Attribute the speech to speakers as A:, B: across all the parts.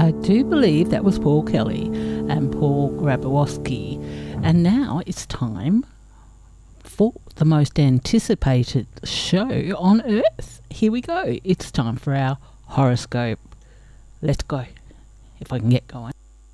A: I do believe that was Paul Kelly and Paul Grabowski. And now it's time for the most anticipated show on earth. Here we go. It's time for our horoscope. Let's go, if I can get going.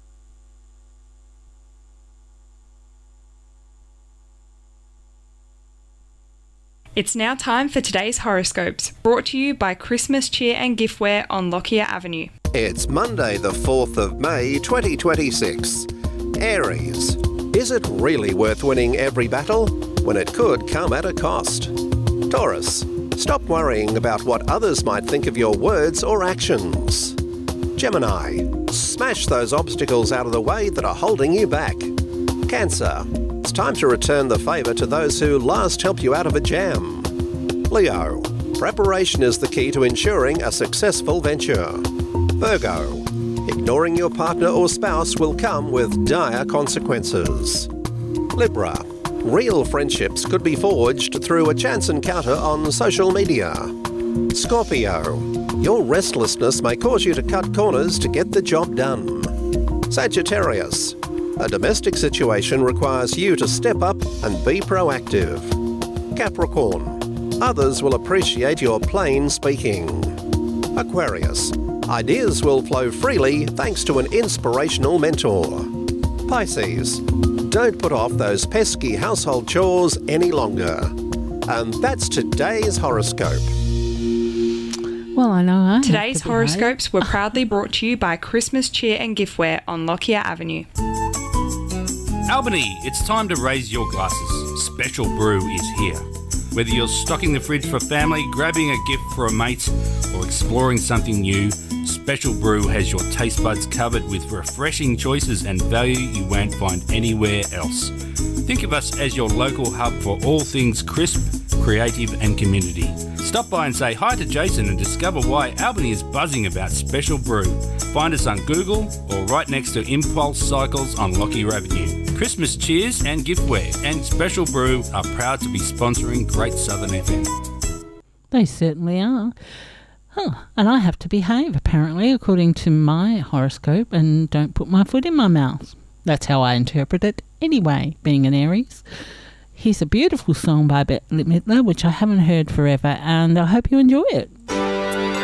B: It's now time for today's horoscopes, brought to you by Christmas Cheer and Giftware on Lockyer Avenue.
C: It's Monday the 4th of May 2026. Aries. Is it really worth winning every battle when it could come at a cost? Taurus. Stop worrying about what others might think of your words or actions. Gemini. Smash those obstacles out of the way that are holding you back. Cancer. It's time to return the favour to those who last helped you out of a jam. Leo. Preparation is the key to ensuring a successful venture. Virgo. Ignoring your partner or spouse will come with dire consequences. Libra. Real friendships could be forged through a chance encounter on social media. Scorpio. Your restlessness may cause you to cut corners to get the job done. Sagittarius. A domestic situation requires you to step up and be proactive. Capricorn. Others will appreciate your plain speaking. Aquarius. Ideas will flow freely thanks to an inspirational mentor. Pisces. Don't put off those pesky household chores any longer. And that's today's horoscope.
A: Well, I know.
B: Today's horoscopes were proudly brought to you by Christmas Cheer and Giftware on Lockyer Avenue.
D: Albany, it's time to raise your glasses. Special Brew is here. Whether you're stocking the fridge for family, grabbing a gift for a mate, or exploring something new, Special Brew has your taste buds covered with refreshing choices and value you won't find anywhere else. Think of us as your local hub for all things crisp, creative and community. Stop by and say hi to Jason and discover why Albany is buzzing about Special Brew. Find us on Google or right next to Impulse Cycles on Lockyer Avenue. Christmas Cheers and Giftware and Special Brew are proud to be sponsoring Great Southern FM.
A: They certainly are. And I have to behave, apparently, according to my horoscope, and don't put my foot in my mouth. That's how I interpret it anyway, being an Aries. Here's a beautiful song by Bette Midler, which I haven't heard forever, and I hope you enjoy it.